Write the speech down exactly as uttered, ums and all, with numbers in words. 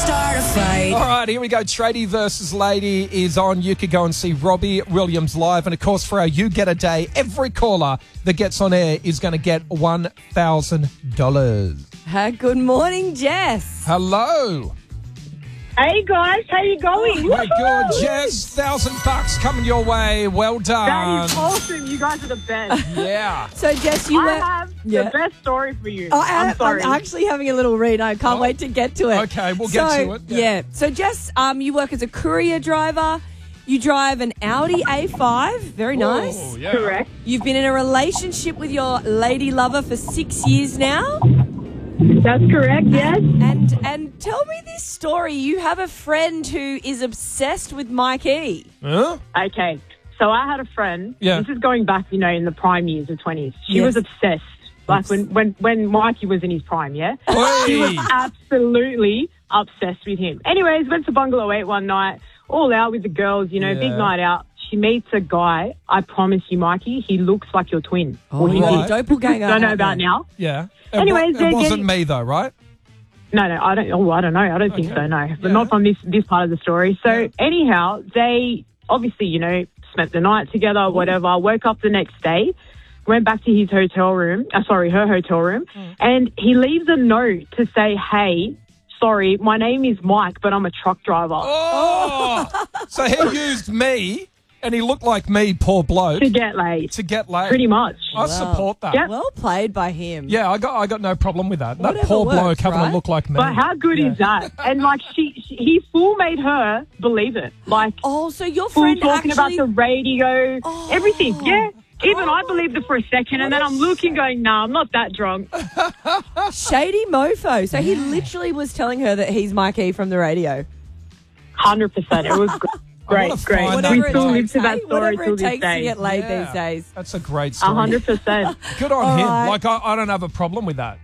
start a fight. All right, here we go. Tradie versus Lady is on. You could go and see Robbie Williams live. And, of course, for our You Get a Day, every caller that gets on air is going to get one thousand dollars. Uh, good morning, Jess. Hello. Hey guys, how you going? We're good, Jess. Thousand bucks coming your way. Well done. That is awesome. You guys are the best. Yeah. So, Jess, you I were... have Yeah. the best story for you. Oh, I, I'm sorry. I'm actually having a little read. I can't Oh. wait to get to it. Okay, we'll get So, to it. Yeah. Yeah. So, Jess, um, you work as a courier driver. You drive an Audi A five. Very nice. Oh, yeah. Correct. You've been in a relationship with your lady lover for six years now. That's correct, yes. And and tell me this story. You have a friend who is obsessed with Mikey. Huh? Okay. So I had a friend. Yeah. This is going back, you know, in the prime years, the twenties. She Yes. was obsessed. Like when, when, when Mikey was in his prime, yeah? She was Oi. absolutely obsessed with him. Anyways, went to Bungalow eight one night, all out with the girls, you know, Yeah. big night out. She meets a guy. I promise you, Mikey, he looks like your twin. Oh, he right. did. Doppelganger. Don't know about now. Yeah. It Anyways, wa- they're it wasn't getting- me, though, right? No, no, I don't. Oh, I don't know. I don't think Okay. so. No, but Yeah. not from this this part of the story. So Yeah. anyhow, they obviously, you know, spent the night together, whatever. Woke up the next day, went back to his hotel room. Uh, sorry, her hotel room, and he leaves a note to say, "Hey, sorry, my name is Mike, but I'm a truck driver." Oh! So he used me, and he looked like me, poor bloke, To get laid, to get laid. pretty much. I support that. Yep. Well played by him. Yeah, I got I got no problem with that. Whatever that poor works, bloke having right? to look like me. But how good Yeah. is that? And like she, she, he full made her believe it. Like Oh, so your full friend talking actually... about the radio, Oh. everything. Yeah. Even I believed it for a second, and What then a I'm looking, going, "Nah, I'm not that drunk." Shady mofo. So he literally was telling her that he's Mikey from the radio. Hundred percent. It was gr- great, wanna great. find Whatever We that it still guy. live takes, to that hey? story Whatever till it this takes to day. get laid Yeah. these days. That's a great A story. hundred percent. Good on All him. right. Like I, I don't have a problem with that.